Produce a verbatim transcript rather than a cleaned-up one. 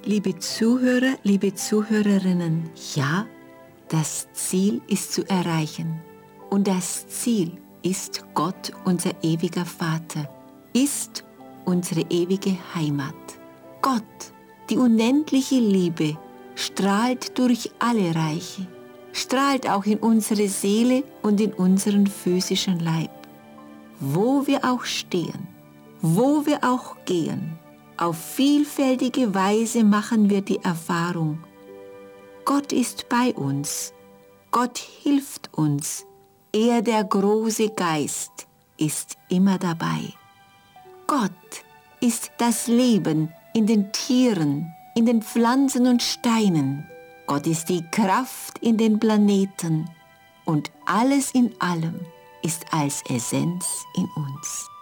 Liebe Zuhörer, liebe Zuhörerinnen, ja, das Ziel ist zu erreichen. Und das Ziel ist Gott, unser ewiger Vater, ist unsere ewige Heimat. Gott, die unendliche Liebe, strahlt durch alle Reiche, strahlt auch in unsere Seele und in unseren physischen Leib. Wo wir auch stehen, wo wir auch gehen, auf vielfältige Weise machen wir die Erfahrung, Gott ist bei uns, Gott hilft uns, er, der große Geist, ist immer dabei. Gott ist das Leben in den Tieren, in den Pflanzen und Steinen. Gott ist die Kraft in den Planeten und alles in allem ist als Essenz in uns.